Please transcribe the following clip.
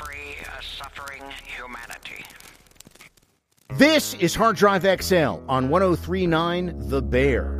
free a suffering humanity. This is Hard Drive XL on 103.9 The Bear.